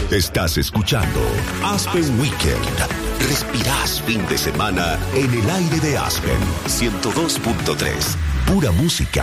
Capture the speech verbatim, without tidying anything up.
Estás escuchando Aspen Weekend. Respirás fin de semana en el aire de Aspen ciento dos punto tres. Pura música.